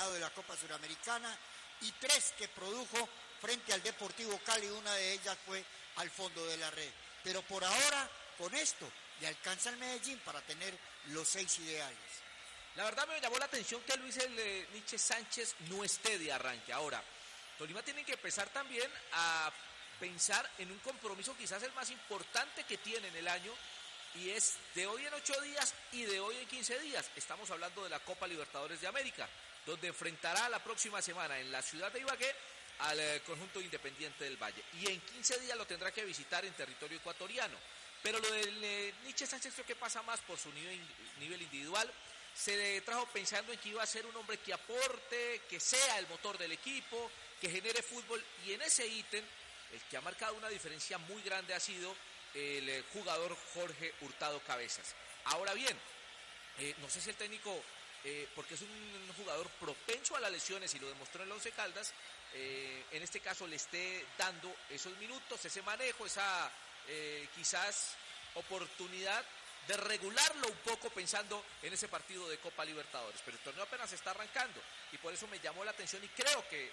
eliminado de la Copa Suramericana, y 3 que produjo frente al Deportivo Cali, una de ellas fue al fondo de la red. Pero por ahora, con esto, le alcanza al Medellín para tener los 6 ideales. La verdad me llamó la atención que Luis Nietzsche Sánchez no esté de arranque. Ahora, Tolima tiene que empezar también a pensar en un compromiso quizás el más importante que tiene en el año, y es de hoy en 8 días y de hoy en 15 días. Estamos hablando de la Copa Libertadores de América, donde enfrentará la próxima semana en la ciudad de Ibagué al conjunto Independiente del Valle. Y en 15 días lo tendrá que visitar en territorio ecuatoriano. Pero lo del Nietzsche Sánchez creo que pasa más por su nivel individual. Se trajo pensando en que iba a ser un hombre que aporte, que sea el motor del equipo, que genere fútbol. Y en ese ítem, el que ha marcado una diferencia muy grande ha sido el jugador Jorge Hurtado Cabezas. Ahora bien, no sé si el técnico, porque es un jugador propenso a las lesiones y lo demostró en el Once Caldas, en este caso le esté dando esos minutos, ese manejo, esa quizás oportunidad de regularlo un poco pensando en ese partido de Copa Libertadores. Pero el torneo apenas está arrancando y por eso me llamó la atención, y creo que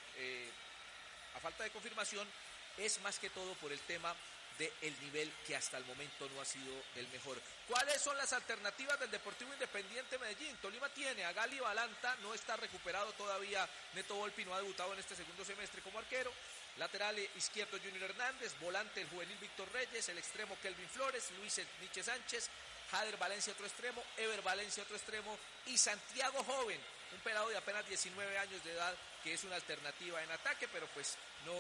a falta de confirmación es más que todo por el tema del nivel que hasta el momento no ha sido el mejor. ¿Cuáles son las alternativas del Deportivo Independiente Medellín? Tolima tiene a Gali Balanta, no está recuperado todavía Neto Volpi, no ha debutado en este segundo semestre como arquero. Lateral izquierdo Junior Hernández, volante el juvenil Víctor Reyes, el extremo Kelvin Flores, Luis Nietzsche Sánchez, Jader Valencia otro extremo, Ever Valencia otro extremo y Santiago Joven, un pelado de apenas 19 años de edad que es una alternativa en ataque, pero pues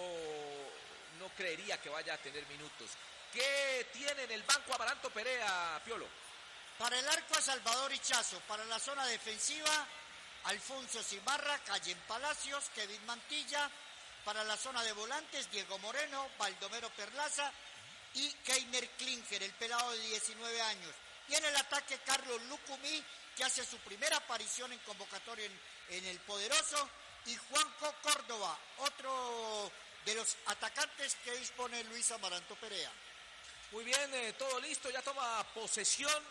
no creería que vaya a tener minutos. ¿Qué tiene en el banco Amaranto Perea, Piolo? Para el arco a Salvador Hichazo, para la zona defensiva Alfonso Cimarra, Cayen Palacios, Kevin Mantilla, para la zona de volantes Diego Moreno, Baldomero Perlaza y Keiner Klinger, el pelado de 19 años. Y en el ataque Carlos Lucumí, que hace su primera aparición en convocatoria en el Poderoso, y Juanjo Córdoba, otro de los atacantes que dispone Luis Amaranto Perea. Muy bien, todo listo, ya toma posesión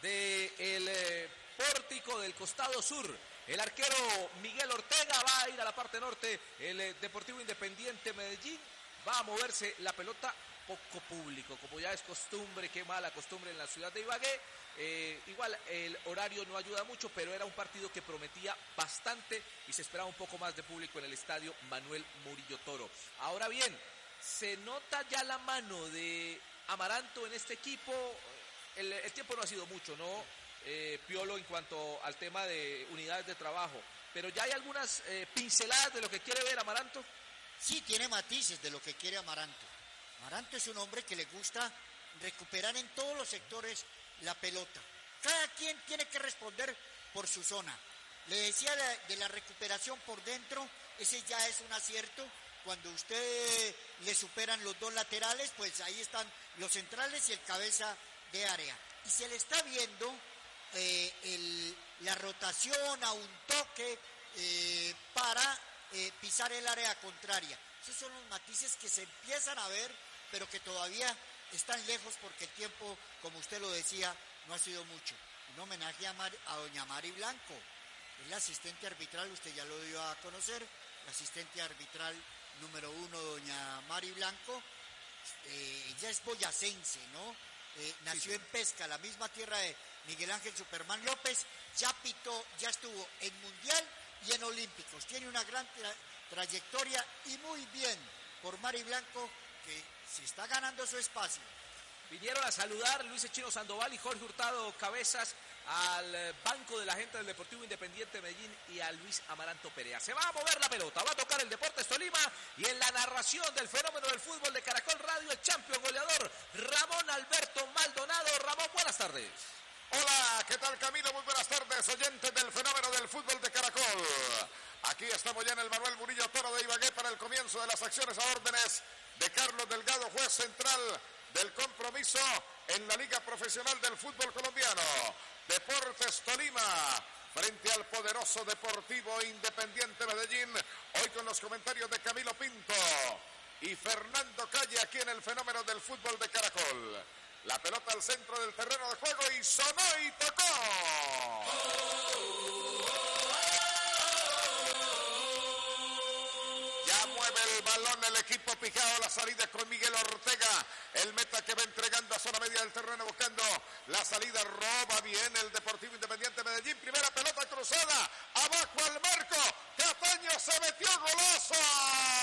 del pórtico del costado sur. El arquero Miguel Ortega va a ir a la parte norte, el Deportivo Independiente Medellín va a moverse la pelota, poco público, como ya es costumbre, qué mala costumbre en la ciudad de Ibagué. Igual el horario no ayuda mucho, pero era un partido que prometía bastante y se esperaba un poco más de público en el estadio Manuel Murillo Toro. Ahora bien, se nota ya la mano de Amaranto en este equipo. El tiempo no ha sido mucho, ¿no? Piolo, en cuanto al tema de unidades de trabajo, pero ya hay algunas pinceladas de lo que quiere ver Amaranto. Sí, tiene matices de lo que quiere Amaranto. Amaranto es un hombre que le gusta recuperar en todos los sectores la pelota. Cada quien tiene que responder por su zona. Le decía de la recuperación por dentro, ese ya es un acierto. Cuando usted le superan los dos laterales, pues ahí están los centrales y el cabeza de área. Y se le está viendo la rotación a un toque para pisar el área contraria. Esos son los matices que se empiezan a ver, pero que todavía están lejos porque el tiempo, como usted lo decía, no ha sido mucho. Un homenaje a doña Mari Blanco, es la asistente arbitral, usted ya lo dio a conocer, la asistente arbitral número 1, doña Mari Blanco. Ella es boyacense, ¿no? Nació en Pesca, la misma tierra de Miguel Ángel Superman López, ya pitó, ya estuvo en Mundial y en Olímpicos. Tiene una gran trayectoria y muy bien por Mari Blanco, que se está ganando su espacio. Vinieron a saludar Luis Chino Sandoval y Jorge Hurtado Cabezas al banco de la gente del Deportivo Independiente Medellín y a Luis Amaranto Perea. Se va a mover la pelota, va a tocar el Deportes Tolima y en la narración del fenómeno del fútbol de Caracol Radio, el campeón goleador Ramón Alberto Maldonado. Ramón, buenas tardes. Hola, ¿qué tal Camilo? Muy buenas tardes, oyentes del fenómeno del fútbol de Caracol. Aquí estamos ya en el Manuel Murillo Toro de Ibagué para el comienzo de las acciones a órdenes de Carlos Delgado, juez central del compromiso en la Liga Profesional del Fútbol Colombiano. Deportes Tolima frente al poderoso Deportivo Independiente Medellín. Hoy con los comentarios de Camilo Pinto y Fernando Calle aquí en el fenómeno del fútbol de Caracol. La pelota al centro del terreno de juego y sonó y tocó. Mueve el balón el equipo Pijao, la salida con Miguel Ortega, el meta que va entregando a zona media del terreno buscando la salida, roba bien el Deportivo Independiente Medellín, primera pelota cruzada, abajo al marco, Cataño se metió, golazo.